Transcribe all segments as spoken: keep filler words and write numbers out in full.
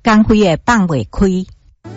工会也放袂开。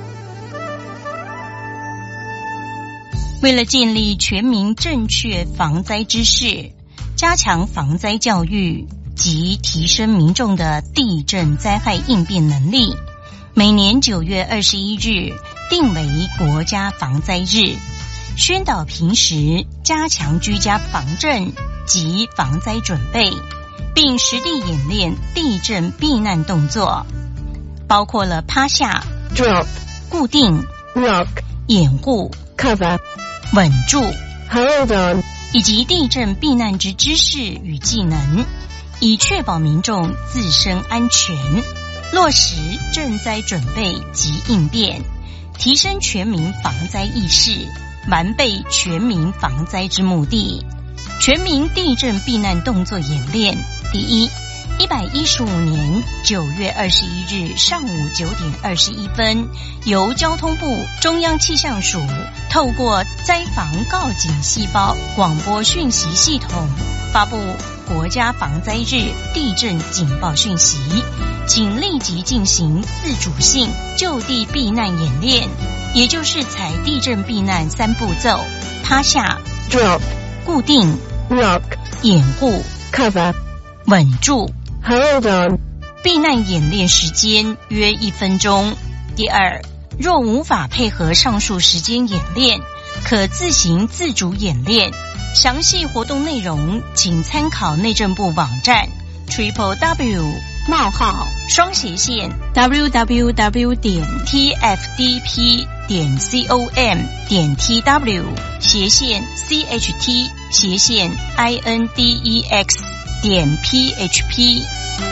为了建立全民正确防灾知识，加强防灾教育及提升民众的地震灾害应变能力，每年九月二十一日定为国家防灾日，宣导平时加强居家防震及防灾准备，并实地演练地震避难动作，包括了趴下、 drop、 固定、 lock、 掩护、 cover、 稳住、 hold on， 以及地震避难之知识与技能，以确保民众自身安全，落实震灾准备及应变，提升全民防灾意识，完备全民防灾之目的。全民地震避难动作演练，第一，一百一十五年九月二十一日上午九点二十一分，由交通部中央气象署透过灾防告警细胞广播讯息系统发布国家防灾日地震警报讯息，请立即进行自主性就地避难演练，也就是采地震避难三步骤：趴下、 drop、 固定、 lock、 掩护、 cover、 稳住。 hold on。 避难演练时间约一分钟。第二，若无法配合上述时间演练，可自行自主演练。详细活动内容请参考内政部网站 triple w 冒号双斜线 www 点 tfdp 点 com 点 tw 斜线 cht 斜线 index 点 php。